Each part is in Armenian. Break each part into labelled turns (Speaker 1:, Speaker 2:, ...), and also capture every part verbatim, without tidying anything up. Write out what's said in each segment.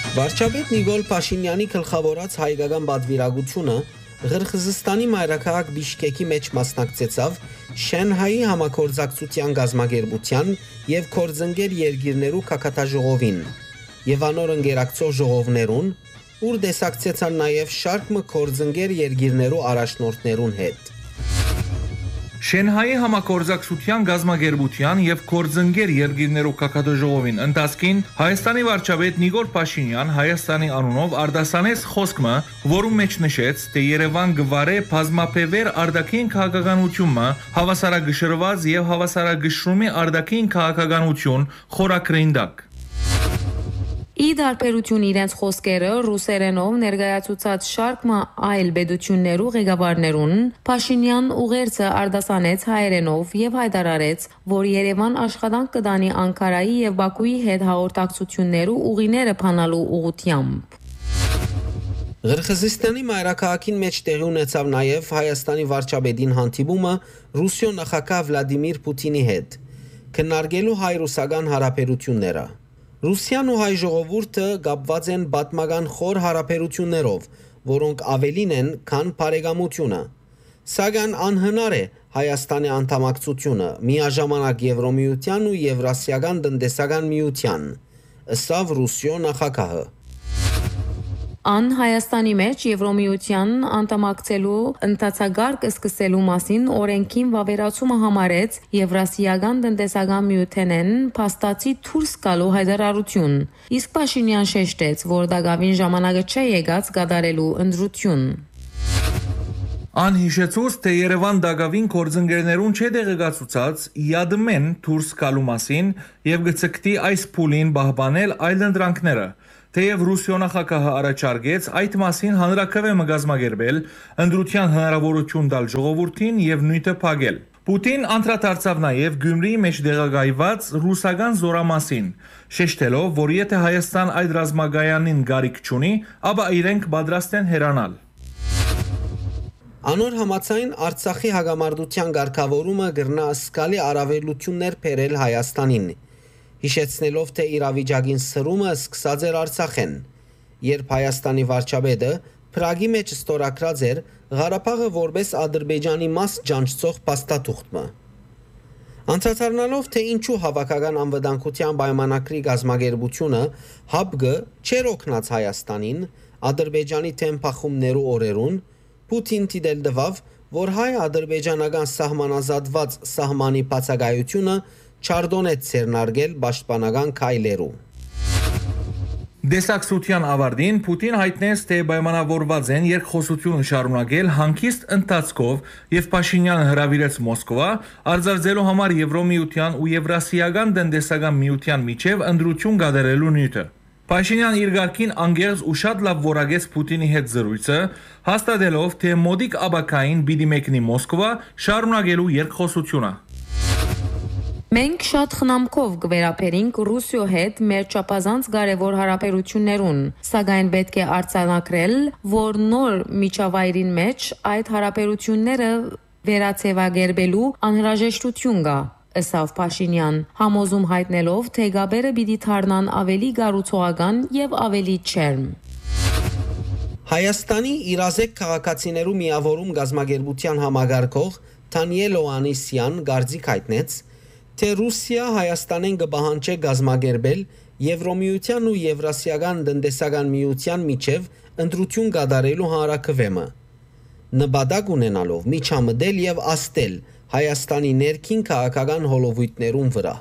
Speaker 1: Վարչապետ Նիկոլ Փաշինյանի գլխավորած հայկական պատվիրակությունը Ղրղըզստանի մայրաքաղաք Բիշկեկի մեջ մասնակցեցավ Շենհայի համագործակցության գազագերբության եւ կորձընկեր երկիրներու կակատաժողովին եւ անոր ընկերակցող ժողովներուն, ուր դեսակցեցան նաեւ շարք մը կորձընկեր երկիրներու առաջնորդներուն հետ։
Speaker 2: Շենհայի համագործակցության գազագերբության եւ կորձընկեր երկիրներու կակատաժողովին ընթացքին Հայաստանի վարչապետ Նիկոլ Փաշինյան Հայաստանի անունով արտասանեց խոսքը, որում մեջ նշեց, թե Երևան գվարե բազմապեվեր արտաքին քաղաքականությունը հավասարագշրված եւ հավասարագշրումի արտաքին քաղաքականություն խորակրին դակ։
Speaker 3: Ի դարբերություն իրենց խոսքերը ռուսերենով ներկայացուցած շարքը այլ բեդություններու ղեկավարներուն Փաշինյան ուղերձը արտասանեց հայերենով եւ հայտարարեց, որ Երևան աշխատանք կդանի Անկարայի եւ Բաքուի հետ հաղորդակցություններու ուղիները փանալու ուղղությամբ։
Speaker 1: Ղրղըզստանի մայրաքաղաքին մեջ տեղի ունեցավ նաեւ Հայաստանի վարչապետին հանդիպումը Ռուսիո նախագահ Վլադիմիր Պուտինի հետ, քննարկելու հայ-ռուսական հարաբերությունները։ Ռուսիան ու հայ ժողովուրդը կապված են պատմական խոր հարաբերություններով, որոնք ավելին են, քան բարեկամությունը։ Սակայն անհնար է Հայաստանի անդամակցությունը միաժամանակ Եվրոմիության ու Եվրասիական տնտեսական միության, ըստ Ռուսիո նախագահը։
Speaker 3: Ան Հայաստանի մեջ Եվրոմիության անդամակցելու ընթացագարկ սկսելու մասին օրենքին վավերացումը համարեց Եվրասիական տնտեսական միութենեն փաստացի դուրս գալու հայտարարություն։ Իսկ Փաշինյան շեշտեց, որ դակավին ժամանակը չէ եկած կատարելու ընտրություն։
Speaker 2: Ան հիշեցուց, թե Երևան դակավին կորձընկերներուն չէ դեղեկացուցած իադմեն դուրս գալու մասին եւ գցկտի այս փուլին պահպանել այլ ընտրանքները։ Թեև Ռուսիո նախագահը առաջարկեց այդ մասին հանրաքվե կազմակերպել, ընտրության հնարավորություն տալ ժողովրդին եւ նույնը փակել։ Պուտին անդրադարձավ նաեւ Գյումրիի մեջ դեղագայված ռուսական զորամասին, շեշտելով, որ եթե Հայաստան այդ ռազմագայանին գարիք չունի, ապա իրենք պատրաստ են հեռանալ։
Speaker 1: Անոր համաձայն Արցախի հագամարտության ղեկավարումը գրնա սկալի առավելություններ բերել Հայաստանին, հիշեցնելով, թե իրավիճակին սրումը սկսած էր Արցախեն, երբ Հայաստանի վարչապետը Պրագի մեջ ստորագրած էր Ղարաբաղը որպես Ադրբեջանի մաս ճանչցող փաստաթուղթը։ Անդրադառնալով, թե ինչու հավաքական անվտանգության պայմանագրի գազագերբությունը ՀԱԲԳ չէր օգնած Հայաստանին Ադրբեջանի թեմ փախումներու օրերուն, Պուտին դիտել դվավ, որ հայ-ադրբեջանական սահմանազատված սահմանի բացակայությունը չարդոնեց ցերնարգել պաշտպանական քայլերու։
Speaker 2: Դեսակցության ավարտին Պուտին հայտնեց, թե պայմանավորված են երկխոսություն շարունակել հանգիստ ընթացքով եւ Փաշինյանը հրավիրեց Մոսկվա արձարծելու համար Եվրոմիության ու Եվրասիական տնտեսական միության միջև ընտրություն կատարելու նյութը։ Փաշինյան իր ղարքին անգերս ու շատ լավ որակեց Պուտինի հետ զրույցը, հաստատելով, թե մոդիկ աբակային պիտի մեկնի Մոսկվա շարունակելու երկխոսությունը։
Speaker 3: Մենք շատ խնամքով կվերապերենք Ռուսիո հետ մեր չափազանց կարևոր հարաբերություններուն, սակայն պետք է արձանագրել, որ նոր միջավայրին մեջ այդ հարաբերությունները վերացեվագերբելու անհրաժեշտություն կա, ըստ Փաշինյան, համոզում հայտնելով, թե գաբերը պիտի դառնան ավելի գառուցողական եւ ավելի չերմ։
Speaker 1: Հայաստանի իրազեկ քաղաքացիներու միավորում գազագերբության համագարկող Դանիել Օանիսյան գարձիկ հայտնեց, թե Ռուսիա Հայաստանեն կպահանջե գազագերբել Եվրոմիության ու Եվրասիական տնտեսական միության միջև ընտրություն կատարելու հանրաքվեմը, նպատակ ունենալով միջամտել եւ աստել Հայաստանի ներքին քաղաքական հոլովույթներուն վրա։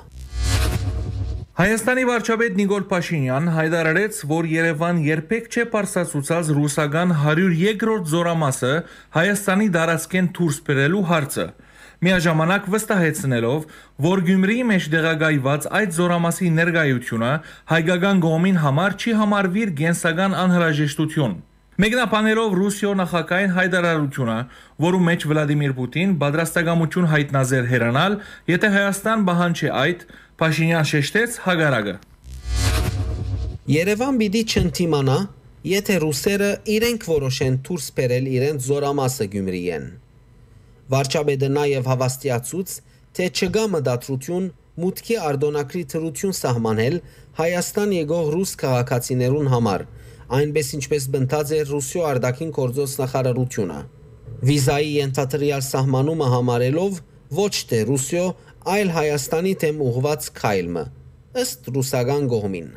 Speaker 2: Հայաստանի վարչապետ Նիկոլ Փաշինյան հայտարարեց, որ Երևան երբեք չէ պարզացուցած ռուսական հարյուր երկրորդ զորամասը Հայաստանի դարածքեն դուրս բերելու հարցը, միաժամանակ վստահեցնելով, որ Գյումրիի մեջ դեղագայված այդ զորամասի ներկայությունը հայկական կողմին համար չի համարվիր գենսական անհրաժեշտություն։ Մեկնաբանելով Ռուսիո նախագահային հայտարարությունը, որում մեջ Վլադիմիր Պուտին պատրաստակամություն հայտնազեր հեռանալ, եթե Հայաստան պահանջի այդ, Փաշինյան շեշտեց հակառակը։
Speaker 1: Երևան պիտի չընդդիմանա, եթե ռուսերը իրենք որոշեն դուրս բերել իրենց զորամասը Գյումրիեն։ Վարչապետը նաև հավաստիացուց, թե չկա մտադրություն մուտքի արտոնակրի թրություն սահմանել Հայաստան եկող ռուս քաղաքացիներուն համար, այնպես ինչպես բնթած էր Ռուսիո արտաքին գործոց նախարարությունը։ Վիզայի ենթադրյալ սահմանումը համարելով ոչ թե Ռուսիո, այլ Հայաստանի դեմ ուղղված քայլը, ըստ ռուսական կողմին։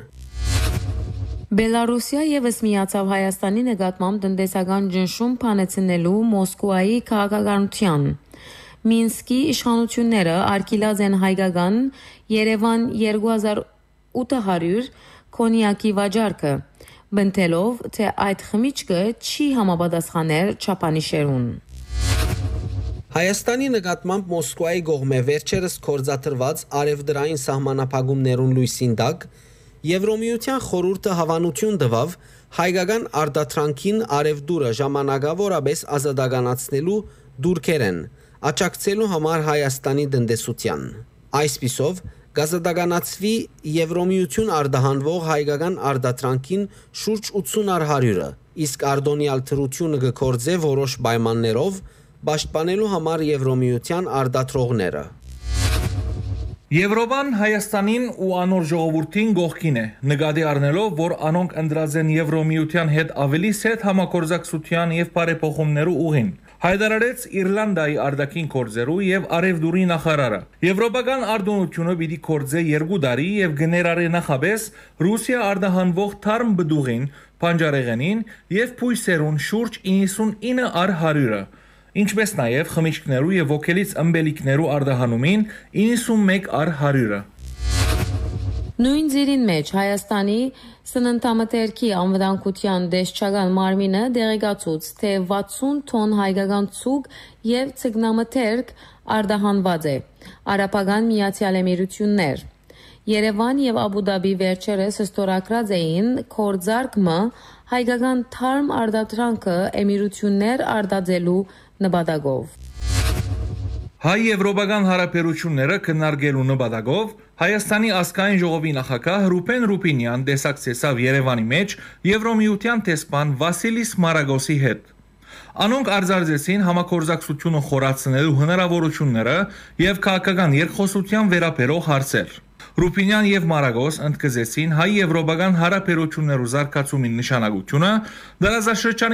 Speaker 3: Բելարուսիա եւս միացավ Հայաստանի նկատմամբ տնտեսական ճնշում փանեցնելու Մոսկվայի քաղաքականության։ Մինսկի իշխանությունները արգելած են հայկական Երևան երկու հազար ութ հարյուր կոնյակի վաճառքը, բնթելով, թե այդ խմիչքը չի համապատասխաներ չափանիշերուն։
Speaker 1: Հայաստանի նկատմամբ Մոսկվայի կողմէ վերջերս կործադրված արևդրային սահմանափակումներուն լույսին տակ Եվրոմիության խորհուրդը հավանություն տվավ հայկական արտադրանքին արևդուրը ժամանակավորապես ազատականացնելու դուրքերեն, աջակցելու համար Հայաստանի տնտեսության։ Այսպիսով, գազադականացվի Եվրոմիություն արտահանվող հայկական արտադրանքին շուրջ ութսուն հարյուրը, իսկ արտոնյալ թրությունը կգործե որոշ պայմաններով պաշտպանելու համար Եվրոմիության արտադրողները։
Speaker 2: Եվրոպան Հայաստանին ու անոր ժողովրդին գողքին է, նկատի առնելով, որ անոնք ընդրած են Եվրոմիության հետ ավելի սեթ համագործակցության եւ բարեփոխումներու ուղին։ Հայտարարեց Իռլանդիայի արտաքին գործերու եւ արևդուրի նախարարը։ Եվրոպական արտոնությունը պիտի գործե երկու տարի եւ գներարի նախաբես Ռուսիա արտահանվող թարմ բդուղին, բանջարեղենին եւ բույսերուն շուրջ իննսունինը հարյուրը, ինչպես նաև խմիչքներու եւ ոգելից ըմբելիքներու արտահանումին իննսունմեկ հարյուրը։
Speaker 3: Նույն ձիրին մեջ Հայաստանի սննդամթերքի անվտանգության դեսչական մարմինը դեղեկացուց, թե վաթսուն տոն հայկական ցուգ եւ ցգնամթերք արտահանված է Արաբական Միացյալ Էմիրություններ։ Երևան եւ Աբուդաբի վերջերս ստորագրած էին կորձարկը հայկական թարմ արտադրանքը էմիրություններ արտադրելու նպատակով։
Speaker 2: Հայ-եվրոպական հարաբերությունները քննարկելու նպատակով Հայաստանի ազգային ժողովի նախագահ Ռուբեն Ռուբինյան դեսակցեցավ Երևանի մեջ Եվրոմիության տեսփան Վասիլիս Մարագոսի հետ։ Անոնք արձարծեցին համագործակցությունը խորացնելու հնարավորությունները եւ քաղաքական երկխոսության վերաբերող հարցեր։ Ռուբինյան եւ Մարագոս ընդգծեցին հայ-եվրոպական հարաբերություններու զարգացումի նշանակությունը, դարաշրջանի